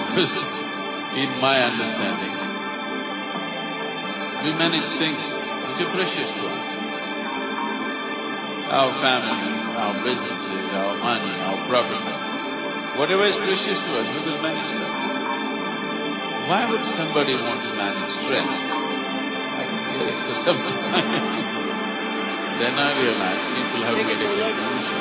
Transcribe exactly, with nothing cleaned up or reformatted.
Because in my understanding, we manage things which are precious to us. Our families, our businesses, our money, our property, whatever is precious to us, we will manage that. Why would somebody want to manage stress? I can hear it for some time. Then I realized people have very confused.